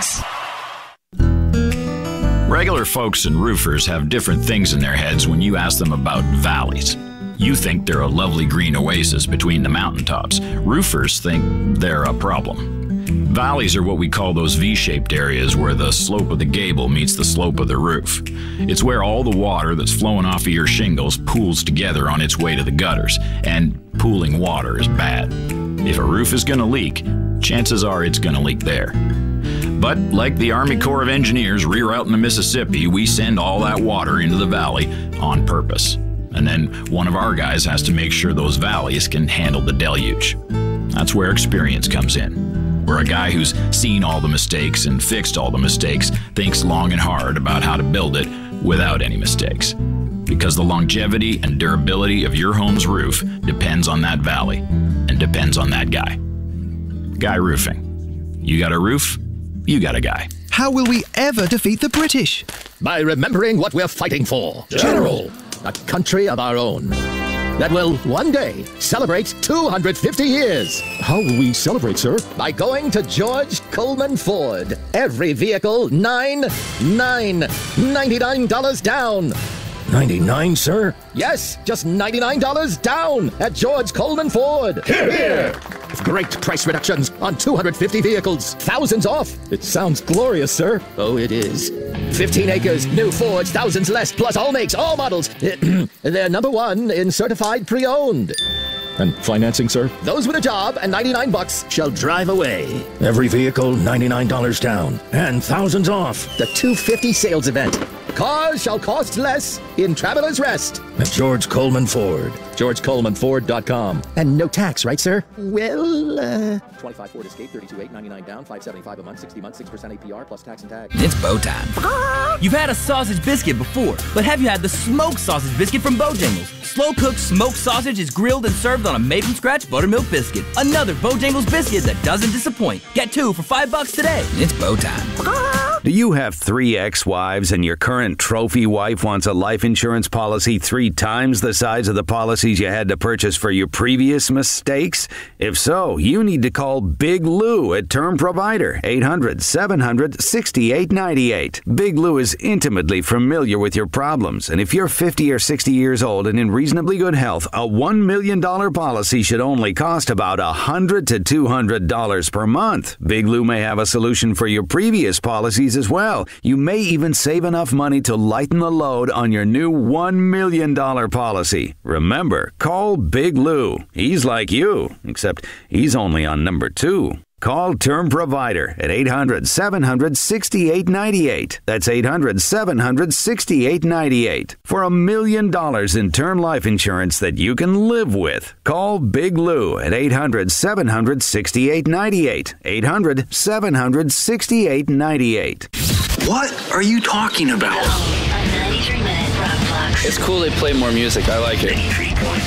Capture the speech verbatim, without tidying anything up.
Thanks. Regular folks and roofers have different things in their heads when you ask them about valleys. You think they're a lovely green oasis between the mountaintops. Roofers think they're a problem. Valleys are what we call those V-shaped areas where the slope of the gable meets the slope of the roof. It's where all the water that's flowing off of your shingles pools together on its way to the gutters, and pooling water is bad. If a roof is going to leak, chances are it's going to leak there. But like the Army Corps of Engineers rerouting the Mississippi, we send all that water into the valley on purpose. And then one of our guys has to make sure those valleys can handle the deluge. That's where experience comes in. Where a guy who's seen all the mistakes and fixed all the mistakes thinks long and hard about how to build it without any mistakes. Because the longevity and durability of your home's roof depends on that valley and depends on that guy. Guy Roofing. You got a roof? You got a guy. How will we ever defeat the British? By remembering what we're fighting for. General, a country of our own. That will one day celebrate two hundred fifty years. How will we celebrate, sir? By going to George Coleman Ford. Every vehicle, nine, nine, ninety-nine dollars down. ninety-nine, sir? Yes, just ninety-nine dollars down at George Coleman Ford. Here, here! Great price reductions on two hundred fifty vehicles. Thousands off. It sounds glorious, sir. Oh, it is. fifteen acres, new Fords, thousands less, plus all makes, all models. They're number one in certified pre-owned. And financing, sir? Those with a job and ninety-nine bucks shall drive away. Every vehicle, ninety-nine dollars down. And thousands off. The two fifty sales event. Cars shall cost less in Traveler's Rest. At George Coleman Ford. George Coleman Ford dot com. And no tax, right, sir? Well, uh... twenty-five Ford Escape, thirty-two eight ninety-nine down, five seventy-five a month, sixty months, six percent A P R, plus tax and tag. It's Bo time. You've had a sausage biscuit before, but have you had the smoked sausage biscuit from Bojangles? Slow-cooked smoked sausage is grilled and served on a made-from-scratch buttermilk biscuit. Another Bojangles biscuit that doesn't disappoint. Get two for five bucks today. It's Bo time. Do you have three ex-wives and your current trophy wife wants a life insurance policy three times the size of the policies you had to purchase for your previous mistakes? If so, you need to call Big Lou at Term Provider, eight hundred, seven hundred, sixty-eight ninety-eight. Big Lou is intimately familiar with your problems, and if you're fifty or sixty years old and in reasonably good health, a one million dollars policy should only cost about one hundred to two hundred dollars per month. Big Lou may have a solution for your previous policies as well. You may even save enough money to lighten the load on your new one million dollars policy. Remember, call Big Lou. He's like you, except he's only on number two. Call Term Provider at eight hundred, seven hundred, sixty-eight ninety-eight. That's eight hundred, seven hundred, sixty-eight ninety-eight. For a million dollars in term life insurance that you can live with. Call Big Lou at eight hundred, seven hundred, sixty-eight ninety-eight. eight hundred, seven hundred, sixty-eight ninety-eight. What are you talking about? It's cool they play more music. I like it.